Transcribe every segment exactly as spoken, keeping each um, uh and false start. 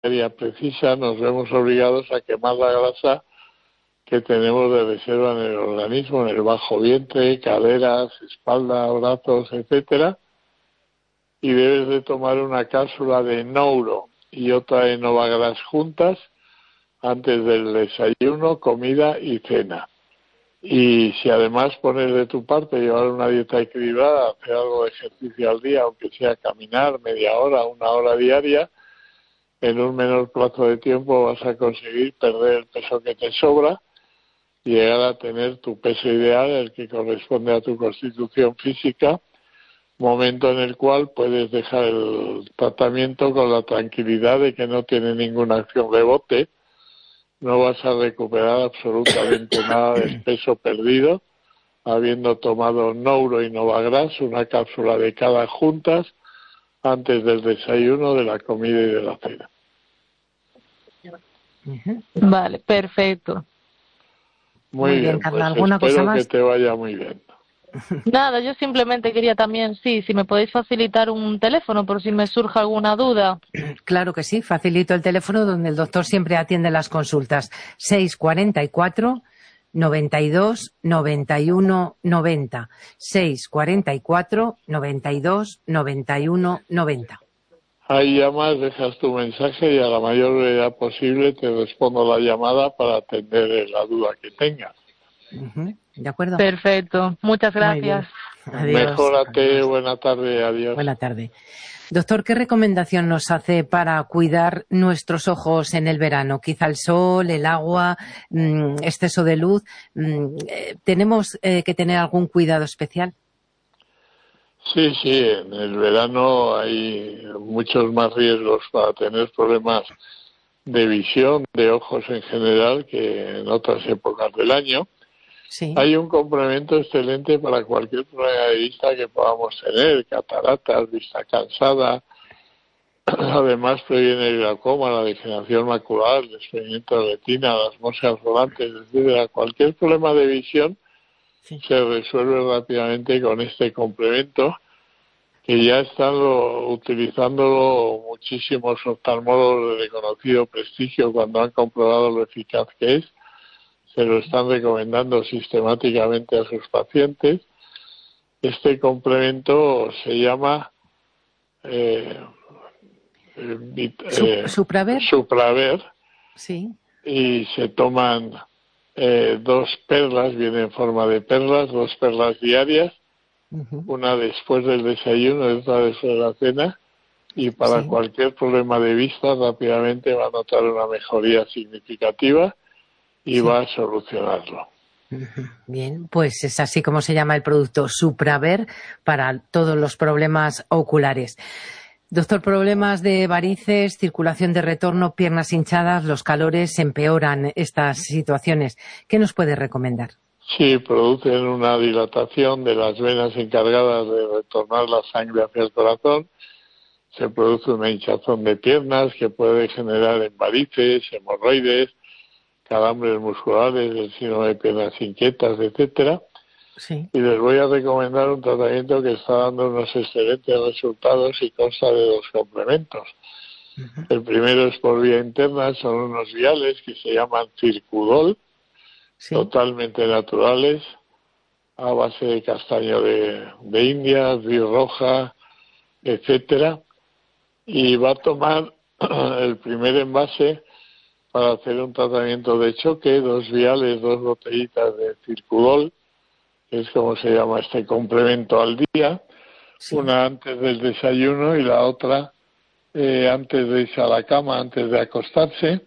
diaria precisa, nos vemos obligados a quemar la grasa que tenemos de reserva en el organismo, en el bajo vientre, caderas, espalda, brazos, etcétera. Y debes de tomar una cápsula de Nouro y otra de Novagras juntas antes del desayuno, comida y cena. Y si además pones de tu parte llevar una dieta equilibrada, hacer algo de ejercicio al día, aunque sea caminar media hora, una hora diaria, en un menor plazo de tiempo vas a conseguir perder el peso que te sobra y llegar a tener tu peso ideal, el que corresponde a tu constitución física, momento en el cual puedes dejar el tratamiento con la tranquilidad de que no tiene ninguna acción rebote. No vas a recuperar absolutamente nada del peso perdido, habiendo tomado Nouro y Novagras, una cápsula de cada juntas, antes del desayuno, de la comida y de la cena. Vale, perfecto. Muy, muy bien, bien, Carla, pues ¿alguna espero cosa más? que te vaya muy bien. Nada, yo simplemente quería también, sí, si me podéis facilitar un teléfono por si me surge alguna duda. Claro que sí, facilito el teléfono donde el doctor siempre atiende las consultas. seis cuarenta y cuatro, noventa y dos, noventa y uno, noventa. seis cuarenta y cuatro, noventa y dos, noventa y uno, noventa. Ahí llamas, dejas tu mensaje y a la mayor brevedad posible te respondo la llamada para atender la duda que tengas. Uh-huh. ¿De acuerdo? Perfecto, muchas gracias. Adiós. Mejórate, Adiós. Buena tarde, adiós. Buena tarde. Doctor, ¿qué recomendación nos hace para cuidar nuestros ojos en el verano? Quizá el sol, el agua, mmm, exceso de luz. Mmm, ¿Tenemos eh, que tener algún cuidado especial? Sí, sí, en el verano hay muchos más riesgos para tener problemas de visión, de ojos en general, que en otras épocas del año. Sí. Hay un complemento excelente para cualquier problema de vista que podamos tener, cataratas, vista cansada. Además previene el glaucoma, la degeneración macular, el desprendimiento de retina, las moscas volantes, etcétera. Cualquier problema de visión sí. se resuelve rápidamente con este complemento, que ya están lo, utilizándolo muchísimos oftalmólogos de reconocido prestigio cuando han comprobado lo eficaz que es. Se lo están recomendando sistemáticamente a sus pacientes. Este complemento se llama eh, eh, Supraver. Supraver. Sí. Y se toman eh, dos perlas, viene en forma de perlas, dos perlas diarias, uh-huh. una después del desayuno y otra después de la cena. Y para sí. cualquier problema de vista rápidamente va a notar una mejoría significativa y sí. va a solucionarlo. Bien, pues es así como se llama el producto Supraver para todos los problemas oculares. Doctor, problemas de varices, circulación de retorno, piernas hinchadas, los calores empeoran estas situaciones. ¿Qué nos puede recomendar? Sí, producen una dilatación de las venas encargadas de retornar la sangre hacia el corazón. Se produce una hinchazón de piernas que puede generar en varices, hemorroides, calambres musculares, el síndrome de piernas inquietas, etcétera. Sí. Y les voy a recomendar un tratamiento que está dando unos excelentes resultados y consta de dos complementos. Uh-huh. El primero es por vía interna, son unos viales que se llaman Circudol, sí. totalmente naturales, a base de castaño de, de India, río roja, etcétera. Y va a tomar el primer envase para hacer un tratamiento de choque, dos viales, dos botellitas de Circudol, que es como se llama este complemento al día, sí. una antes del desayuno y la otra eh, antes de irse a la cama, antes de acostarse.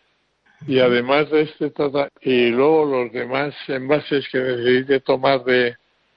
Y además de este tratamiento, y luego los demás envases que necesite tomar de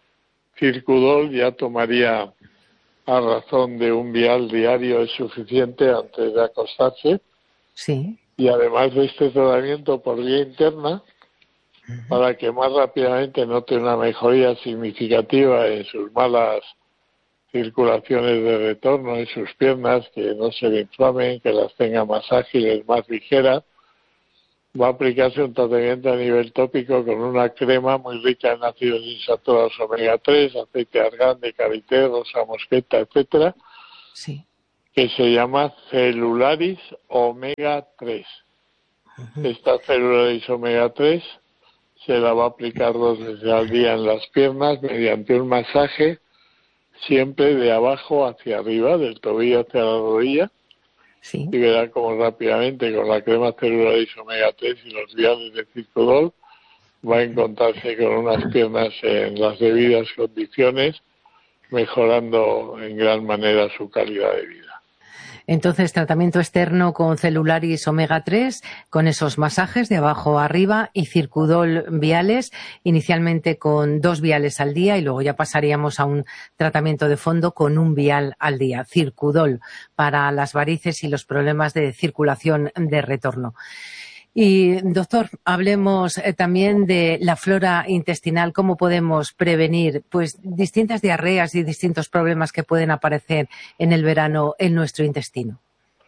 Circudol ya tomaría a razón de un vial diario, es suficiente antes de acostarse. Sí. Y además de este tratamiento por vía interna, uh-huh. para que más rápidamente note una mejoría significativa en sus malas circulaciones de retorno, en sus piernas, que no se le inflamen, que las tenga más ágiles, más ligeras, va a aplicarse un tratamiento a nivel tópico con una crema muy rica en ácidos insaturados omega tres, aceite de argán, de karité, rosa mosqueta, etcétera, sí. que se llama Celularis Omega tres. Uh-huh. Esta Celularis Omega tres se la va a aplicar dos veces al día en las piernas mediante un masaje siempre de abajo hacia arriba, del tobillo hacia la rodilla. Sí. Y verá como rápidamente con la crema Celularis Omega tres y los viales de Circudol va a encontrarse con unas piernas en las debidas condiciones, mejorando en gran manera su calidad de vida. Entonces, tratamiento externo con Celularis Omega tres, con esos masajes de abajo a arriba y Circudol viales, inicialmente con dos viales al día y luego ya pasaríamos a un tratamiento de fondo con un vial al día. Circudol para las varices y los problemas de circulación de retorno. Y, doctor, hablemos eh, también de la flora intestinal, cómo podemos prevenir pues distintas diarreas y distintos problemas que pueden aparecer en el verano en nuestro intestino.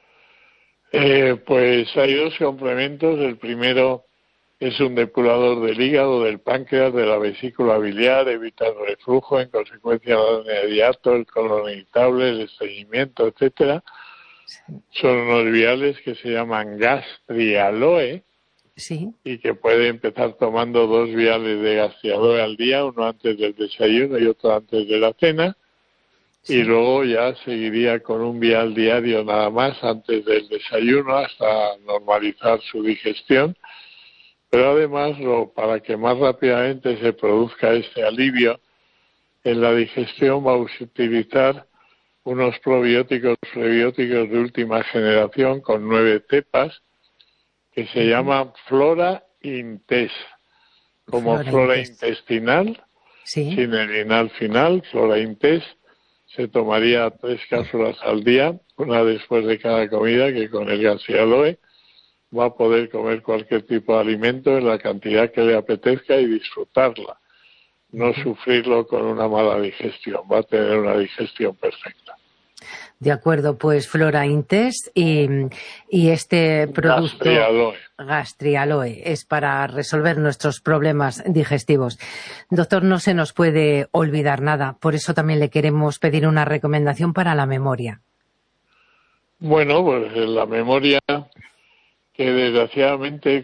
Eh, pues hay dos complementos. El primero es un depurador del hígado, del páncreas, de la vesícula biliar, evita el reflujo, en consecuencia la hernia de hiato, el colon irritable, el estreñimiento, etcétera. Son unos viales que se llaman Gastrialoe, sí, y que puede empezar tomando dos viales de Gastrialoe al día, uno antes del desayuno y otro antes de la cena, sí, y luego ya seguiría con un vial diario nada más antes del desayuno hasta normalizar su digestión. Pero además, lo, para que más rápidamente se produzca este alivio en la digestión, vamos a utilizar unos probióticos, prebióticos de última generación con nueve cepas que se uh-huh. llaman Flora Intest, como Flora, flora Intest. intestinal, ¿sí? Sin el inal final, Flora Intest. Se tomaría tres cápsulas al día, una después de cada comida, que con el Gastrialoe va a poder comer cualquier tipo de alimento en la cantidad que le apetezca y disfrutarla, no uh-huh. sufrirlo con una mala digestión, va a tener una digestión perfecta. De acuerdo, pues Flora Intest y, y este producto Gastrialoe. Gastrialoe es para resolver nuestros problemas digestivos. Doctor, no se nos puede olvidar nada, por eso también le queremos pedir una recomendación para la memoria. Bueno, pues la memoria, que desgraciadamente,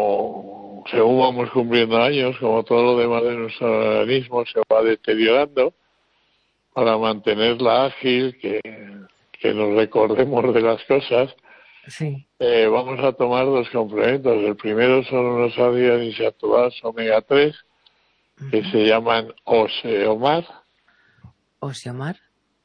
como según vamos cumpliendo años, como todo lo demás de nuestro organismo, se va deteriorando. Para mantenerla ágil, que, que nos recordemos de las cosas, sí. eh, vamos a tomar dos complementos. El primero son unos ácidos insaturados omega tres, que uh-huh. se llaman Oseomar. ¿Oseomar?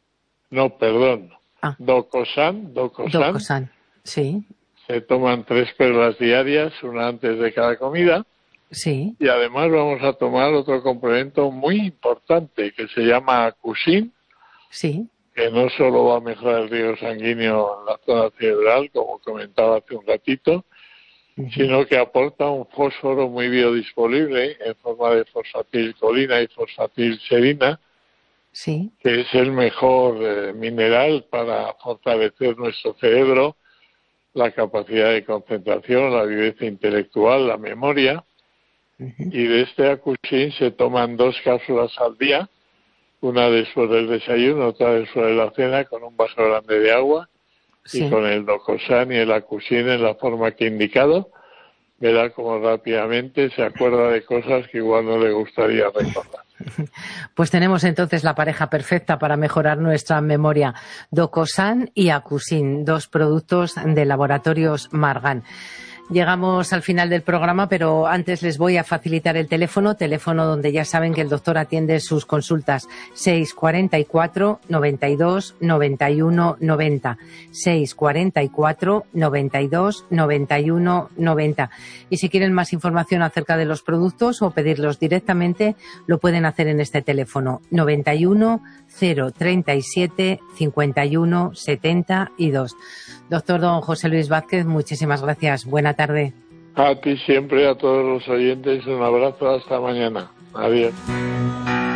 No, perdón. Ah. Docosan, Docosan. Docosan, sí. Se toman tres píldoras diarias, una antes de cada comida. Sí. Y además vamos a tomar otro complemento muy importante que se llama Acusin, sí, que no solo va a mejorar el riego sanguíneo en la zona cerebral, como comentaba hace un ratito, uh-huh. sino que aporta un fósforo muy biodisponible en forma de fosfatilcolina y fosfatilserina, sí, que es el mejor eh, mineral para fortalecer nuestro cerebro, la capacidad de concentración, la viveza intelectual, la memoria. Uh-huh. Y de este Acusin se toman dos cápsulas al día, una después del desayuno, otra después de la cena, con un vaso grande de agua, sí. y con el Docosan y el Acusin en la forma que he indicado, verá como rápidamente se acuerda de cosas que igual no le gustaría recordar. Pues tenemos entonces la pareja perfecta para mejorar nuestra memoria, Docosan y Acusin, dos productos de Laboratorios Margan. Llegamos al final del programa, pero antes les voy a facilitar el teléfono, teléfono donde ya saben que el doctor atiende sus consultas, seis cuarenta y cuatro, noventa y dos, noventa y uno, noventa, seis cuarenta y cuatro, noventa y dos, noventa y uno, noventa. Y si quieren más información acerca de los productos o pedirlos directamente, lo pueden hacer en este teléfono, noventa y uno, cero treinta y siete, cincuenta y uno, setenta y dos. Doctor don José Luis Vázquez, muchísimas gracias. Buena tarde. A ti siempre, a todos los oyentes, un abrazo. Hasta mañana. Adiós.